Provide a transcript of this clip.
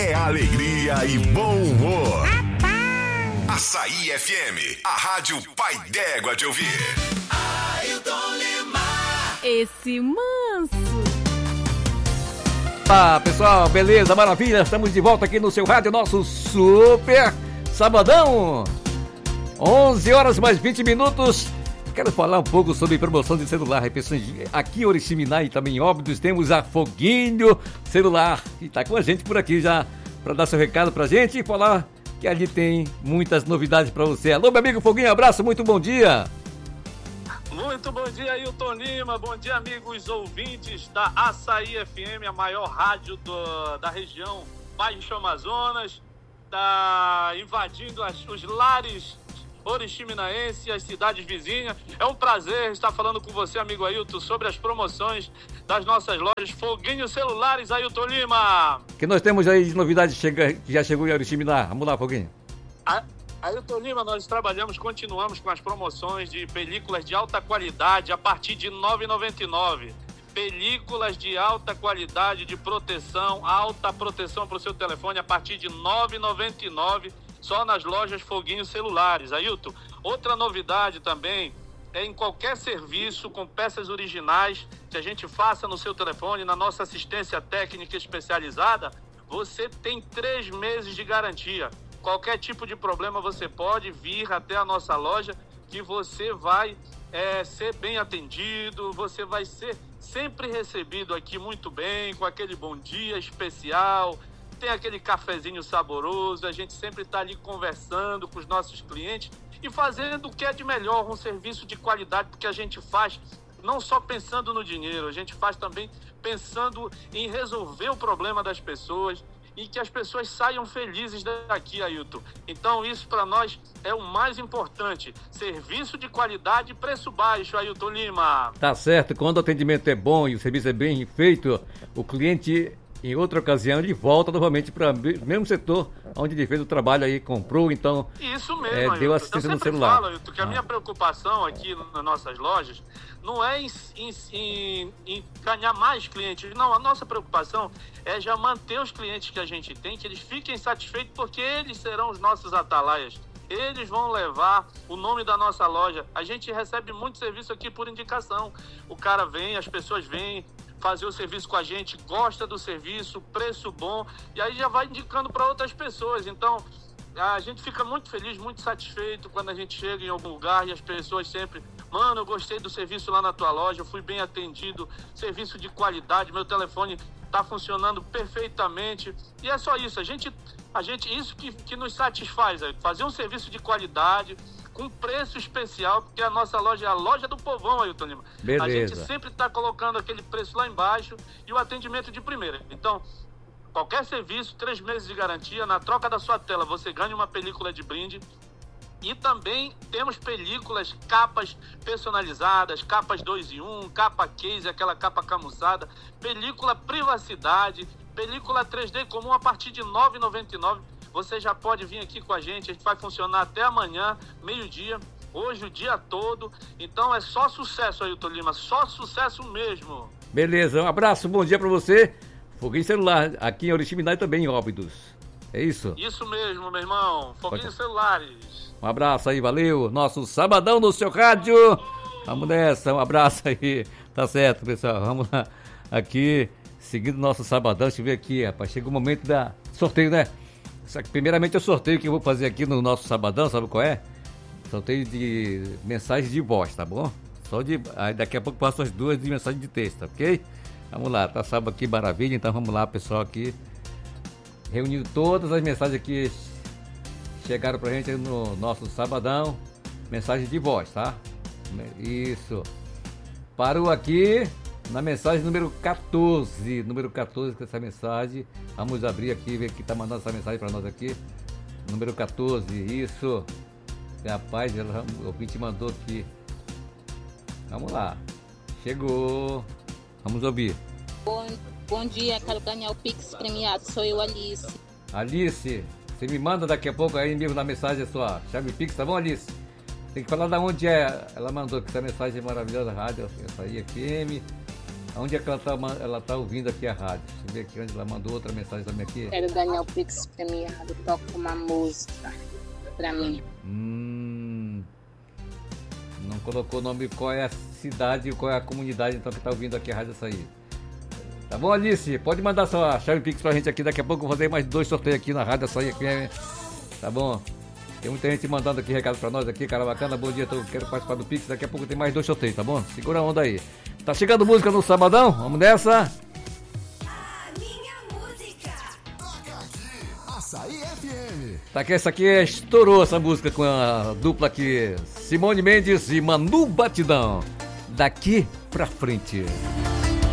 é alegria e bom humor. Açaí FM, a rádio pai d'égua de ouvir. Ailton Lima. Esse manso. Olá, pessoal, beleza, maravilha? Estamos de volta aqui no seu rádio, nosso super sabadão. 11 horas mais 20 minutos. Quero falar um pouco sobre promoção de celular. Aqui em Oriximiná e também em Óbidos temos a Foguinho Celular, que está com a gente por aqui já para dar seu recado pra gente e falar que ali tem muitas novidades para você. Alô, meu amigo Foguinho, abraço, muito bom dia. Muito bom dia, Ailton Lima. Bom dia, amigos ouvintes da Açaí FM, a maior rádio da região Baixo Amazonas. Está invadindo os lares oriximinaenses e as cidades vizinhas. É um prazer estar falando com você, amigo Ailton, sobre as promoções das nossas lojas Foguinho Celulares, Ailton Lima. Que nós temos aí de novidades que já chegou em Oriximiná. Vamos lá, Foguinho. Ailton Lima, nós continuamos com as promoções de películas de alta qualidade a partir de R$ 9,99. Películas de alta qualidade de proteção, alta proteção para o seu telefone a partir de R$ 9,99, só nas lojas Foguinho Celulares. Ailton, outra novidade também é em qualquer serviço com peças originais que a gente faça no seu telefone, na nossa assistência técnica especializada, você tem 3 meses de garantia. Qualquer tipo de problema você pode vir até a nossa loja que você vai ser bem atendido, você vai ser sempre recebido aqui muito bem, com aquele bom dia especial, tem aquele cafezinho saboroso, a gente sempre está ali conversando com os nossos clientes e fazendo o que é de melhor, um serviço de qualidade, porque a gente faz não só pensando no dinheiro, a gente faz também pensando em resolver o problema das pessoas e que as pessoas saiam felizes daqui, Ailton. Então isso para nós é o mais importante, serviço de qualidade e preço baixo, Ailton Lima. Tá certo, quando o atendimento é bom e o serviço é bem feito, o cliente, em outra ocasião, ele volta novamente para o mesmo setor onde ele fez o trabalho aí, comprou, então isso mesmo, deu assistência no celular. Eu sempre falo, Ailton, que a minha preocupação aqui nas nossas lojas não é em ganhar mais clientes, não, a nossa preocupação é já manter os clientes que a gente tem, que eles fiquem satisfeitos, porque eles serão os nossos atalaias. Eles vão levar o nome da nossa loja. A gente recebe muito serviço aqui por indicação. O cara vem, as pessoas vêm fazer o serviço com a gente, gosta do serviço, preço bom, e aí já vai indicando para outras pessoas. Então, a gente fica muito feliz, muito satisfeito quando a gente chega em algum lugar e as pessoas sempre: mano, eu gostei do serviço lá na tua loja, eu fui bem atendido, serviço de qualidade, meu telefone está funcionando perfeitamente. E é só isso, isso que nos satisfaz, fazer um serviço de qualidade, com preço especial, porque a nossa loja é a loja do povão, Ailton Lima. Beleza. A gente sempre está colocando aquele preço lá embaixo e o atendimento de primeira. Então, qualquer serviço, 3 meses de garantia, na troca da sua tela você ganha uma película de brinde. E também temos películas, capas personalizadas, capas 2 em 1, capa case, aquela capa camuçada, película privacidade, película 3D comum a partir de R$ 9,99. Você já pode vir aqui com a gente vai funcionar até amanhã, meio-dia, hoje o dia todo. Então é só sucesso, Ailton Lima, só sucesso mesmo. Beleza, um abraço, bom dia pra você. Foguinho Celular, aqui em Oriximiná e também em Óbidos. É isso? Isso mesmo, meu irmão. Foguinho Celulares. Um abraço aí, valeu. Nosso sabadão no seu rádio. Vamos nessa, um abraço aí. Tá certo, pessoal. Vamos lá. Aqui, seguindo nosso sabadão. Deixa eu ver aqui, rapaz. Chega o momento da sorteio, né? Primeiramente, é o sorteio que eu vou fazer aqui no nosso sabadão, sabe qual é? Sorteio de mensagens de voz, tá bom? Aí daqui a pouco passo as 2 de mensagem de texto, ok? Vamos lá, tá sábado aqui, maravilha. Então vamos lá, pessoal, aqui. Reunindo todas as mensagens que chegaram pra gente no nosso sabadão. Mensagem de voz, tá? Isso. Parou aqui na mensagem número 14. Número 14 com essa mensagem. Vamos abrir aqui, ver quem tá mandando essa mensagem pra nós aqui. Número 14, isso. Rapaz, o ouvinte mandou aqui. Vamos lá. Chegou. Vamos ouvir. Bom dia, quero ganhar o Pix premiado. Sou eu, Alice. Alice, você me manda daqui a pouco aí mesmo na mensagem a sua chave Pix, tá bom, Alice? Tem que falar de onde é. Ela mandou que essa mensagem é maravilhosa, rádio Açaí FM. Onde é que ela tá ouvindo aqui a rádio? Deixa eu ver aqui onde ela mandou outra mensagem também aqui. Quero ganhar o Pix premiado. Toca uma música pra mim. Não colocou o nome, qual é a cidade e qual é a comunidade então que tá ouvindo aqui a rádio Açaí. Tá bom, Alice? Pode mandar sua chave Pix pra gente aqui. Daqui a pouco eu vou fazer mais 2 sorteios aqui na rádio Açaí. Tá bom? Tem muita gente mandando aqui recado pra nós aqui, cara bacana. Bom dia, quero participar do Pix. Daqui a pouco tem mais 2 sorteios, tá bom? Segura a onda aí. Tá chegando música no sabadão? Vamos nessa? A minha música. Toca aqui, Açaí FM. Tá que essa aqui estourou essa música com a dupla aqui, Simone Mendes e Manu Batidão. Daqui pra frente.